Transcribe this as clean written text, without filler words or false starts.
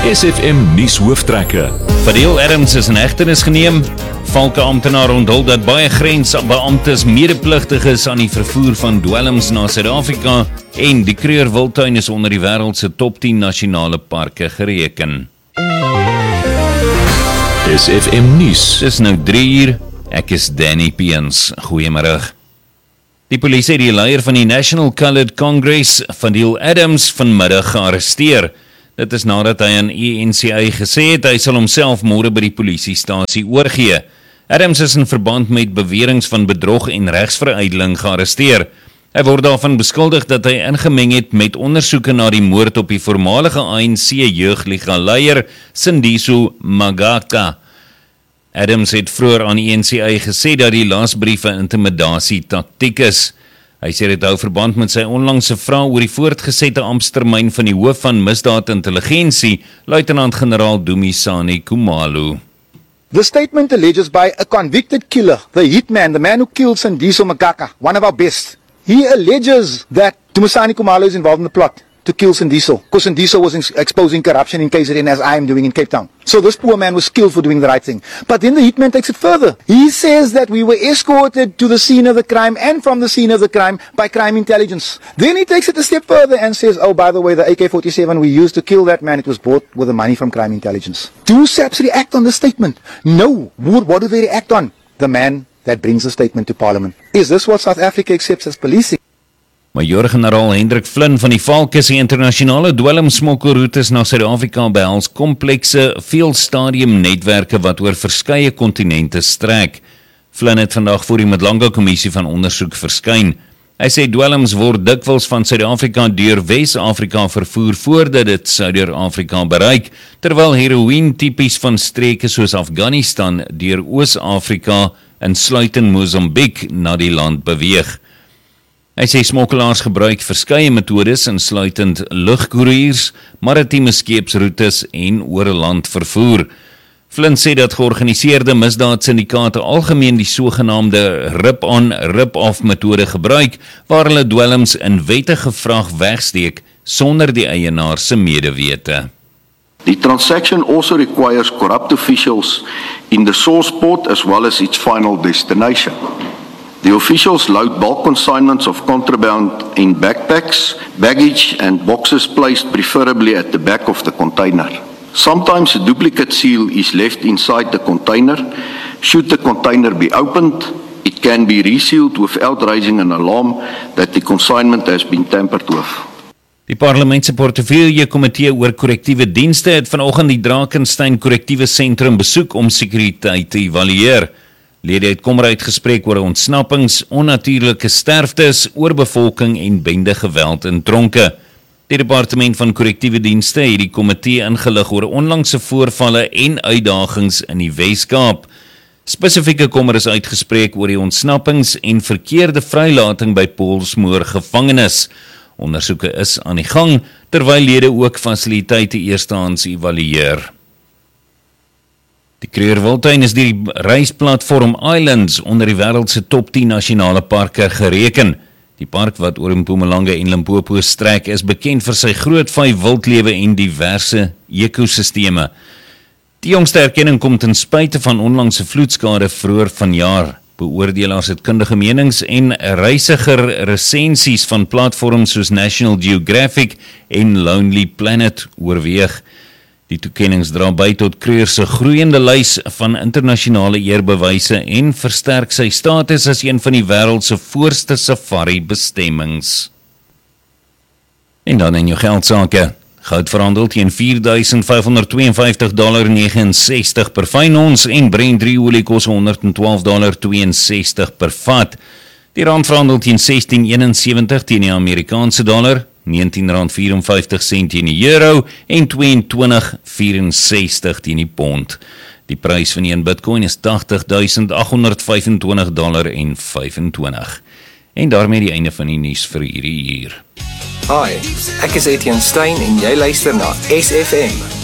SFM nuus hooftrekke. Fadil Adams is in hegtenis geneem. Valke amptenaar onthul dat baie grensbeamptes medepligtig is aan die vervoer van dwelms na Suid-Afrika en die Kruger Wildtuin is onder die wêreld se top 10 nasionale parke gereken. SFM nuus. Dis nou 3 uur. Ek is Danny Peens. Goeiemiddag. Die polisie het die leier van die National Coloured Congress, Fadil Adams, vanmiddag gearresteer. Dit is nadat hy aan ENCA gesê het hy sal homself môre by die polisiestasie oorgee. Adams is in verband met beweringe van bedrog en regsveruideling gearresteer. Hy word daarvan beskuldig dat hy ingemeng het met ondersoeke na die moord op die voormalige ANC jeugliga leier Sindiso Magaka. Adams het vroeër aan die ENCA gesê dat die lasbriewe intimidasie taktiek is. Hy sê dit hou verband met sy onlangse vraag oor die voortgesette amptstermyn van die hoof van misdaadintelligensie, luitenant-generaal Dumisani Khumalo. The statement alleges by a convicted killer, the hitman, the man who killed Sindiso Magaka, one of our best. He alleges that Dumisani Khumalo is involved in the plot to kill Sindiso, because Sindiso was exposing corruption in KZN as I am doing in Cape Town. So this poor man was killed for doing the right thing. But then the hitman takes it further. He says that we were escorted to the scene of the crime and from the scene of the crime by crime intelligence. Then he takes it a step further and says, oh, by the way, the AK-47 we used to kill that man, it was bought with the money from crime intelligence. Do SAPS react on this statement? No. What do they react on? The man that brings the statement to Parliament. Is this what South Africa accepts as policing? Major-generaal Hendrik Flynn van die Valke se internasionale dwelmsmokkelroetes na Suid-Afrika behels komplekse veelstadium netwerke wat oor verskeie kontinente strek. Flynn het vandag voor die Madlanga Kommissie van ondersoek verskyn. Hy sê dwelms word dikwels van Suid-Afrika deur Wes-Afrika vervoer voordat dit Suider-Afrika bereik, terwyl heroïne tipies van streke soos Afghanistan deur Oos-Afrika insluitend Mosambiek na die land beweeg. Hy sê smokkelaars gebruik verskeie metodes insluitend lugkoeriers, maritieme skeepsroetes en oor land vervoer. Flynn sê dat georganiseerde misdaadsyndikaate algemeen die sogenaamde rip-on, rip-off metode gebruik, waar hulle dwelms in wettige vrag wegsteek sonder die eienaar se medewete. The transaction also requires corrupt officials in the source port as well as its final destination. The officials load bulk consignments of contraband in backpacks, baggage and boxes placed preferably at the back of the container. Sometimes a duplicate seal is left inside the container. Should the container be opened, it can be resealed without raising an alarm that the consignment has been tampered with. Die Parlement se portefeulje komitee oor korrektiewe dienste het vanoggend die Drakensberg korrektiewe sentrum besoek om sekuriteit te evalueer. Lede het kommer uitgespreek oor ontsnappings, onnatuurlike sterftes, oorbevolking en bende geweld in tronke. Die departement van korrektiewe dienste het die komitee ingelig oor onlangse voorvalle en uitdagings in die Wes-Kaap. Spesifieke kommer is uitgespreek oor die ontsnappings en verkeerde vrylating by Poolsmoor gevangenis. Ondersoeke is aan die gang, terwyl lede ook fasiliteite eerstehands evalueer. Die Kruger Wildtuin is deur die reisplatform Islands onder die wêreld se top 10 nasionale parke gereken. Die park wat oor Mpumalanga en Limpopo strek is bekend vir sy groot vyf wildlewe en diverse ekosisteme. Die jongste erkenning kom ten spyte van onlangse vloedskade vroeër vanjaar. Beoordelaars het kundige menings en reisiger resensies van platforms soos National Geographic en Lonely Planet oorweeg. Die toekennings dra by tot Kruger se groeiende lys van internasionale eerbewyse en versterk sy status as een van die wêreld se voorste safari bestemmings. En dan in jou geldsake. Goud verhandel teen $4,552.69 per fyn ons en Brent olie kos $112.62 per vat. Die rand verhandel teen 16.71 teen die Amerikaanse dollar, R19.54 teen die euro en 22.64 teen die pond. Die prys van een Bitcoin is $80.825.25. En daarmee die einde van die nuus vir hierdie uur. Hi, ek is Etienne Stein en jy luister na SFM